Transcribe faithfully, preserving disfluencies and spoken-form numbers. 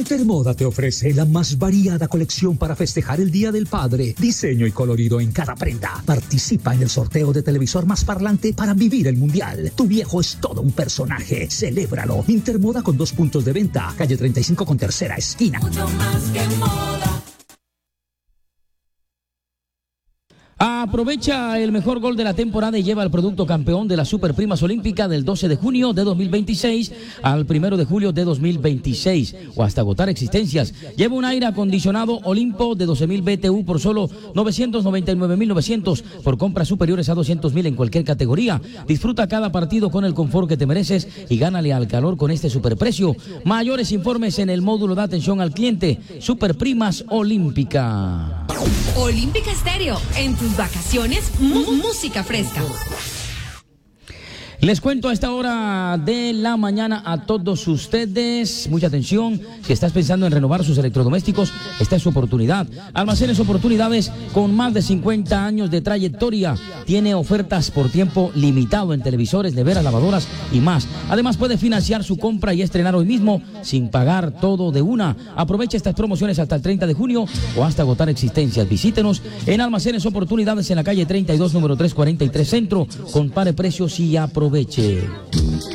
Intermoda te ofrece la más variada colección para festejar el Día del Padre. Diseño y colorido en cada prenda. Participa en el sorteo de televisor más parlante para vivir el mundial. Tu viejo es todo un personaje. Celébralo. Intermoda con dos puntos de venta. Calle treinta y cinco con tercera esquina. Mucho más que moda. Aprovecha el mejor gol de la temporada y lleva al producto campeón de la Superprimas Olímpica del doce de junio de dos mil veintiséis al primero de julio de dos mil veintiséis o hasta agotar existencias. Lleva un aire acondicionado Olimpo de doce mil B T U por solo novecientos noventa y nueve mil novecientos por compras superiores a doscientos mil en cualquier categoría. Disfruta cada partido con el confort que te mereces y gánale al calor con este superprecio. Mayores informes en el módulo de atención al cliente. Superprimas Olímpica. Olímpica Estéreo, en tus vacaciones, música fresca. Les cuento a esta hora de la mañana a todos ustedes, mucha atención, si estás pensando en renovar sus electrodomésticos, esta es su oportunidad. Almacenes Oportunidades, con más de cincuenta años de trayectoria, tiene ofertas por tiempo limitado en televisores, neveras, lavadoras y más. Además puede financiar su compra y estrenar hoy mismo sin pagar todo de una. Aprovecha estas promociones hasta el treinta de junio o hasta agotar existencias. Visítenos en Almacenes Oportunidades en la calle treinta y dos, número trescientos cuarenta y tres Centro. Compare precios y aproveche.